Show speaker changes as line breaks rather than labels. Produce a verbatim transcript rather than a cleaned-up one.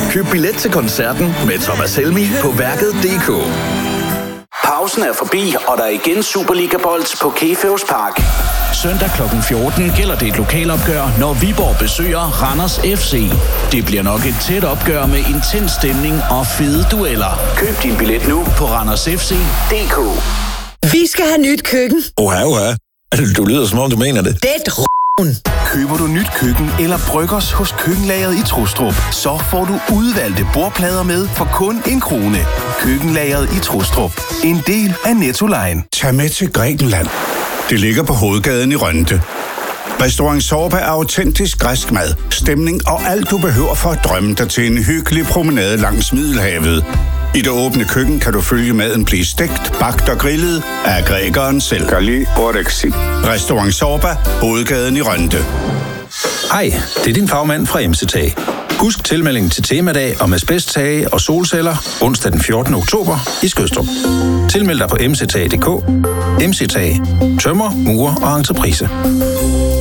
Køb billet til koncerten med Thomas Helmig på værket punktum d k.
Pausen er forbi, og der er igen Superliga-bold på Kefeus Park.
Søndag klokken fjorten gælder det et lokalopgør, når Viborg besøger Randers F C. Det bliver nok et tæt opgør med intens stemning og fede dueller.
Køb din billet nu
på randers f c punktum d k.
Vi skal have nyt køkken.
Oha, oha. Du lyder som om, du mener det.
Det er d***en.
Køber du nyt køkken eller bryggers hos Køkkenlageret i Trustrup, så får du udvalgte bordplader med for kun en krone. Køkkenlageret i Trustrup. En del af Nettoline.
Tag med til Grækenland. Det ligger på hovedgaden i Rønde. Restaurant Sorba er autentisk græsk mad, stemning og alt du behøver for at drømme dig til en hyggelig promenade langs Middelhavet. I det åbne køkken kan du følge maden blive stegt, bagt og grillet af grækeren selv.
Kali Orexi.
Restaurant Sorba, hovedgaden i Rønde.
Hej, det er din fagmand fra M C Tag. Husk tilmeldingen til temadag om asbesttage og solceller onsdag den fjortende oktober i Skødstrup. Tilmeld dig på m c tag punktum d k. M C Tag. Tømmer, murer og entreprise.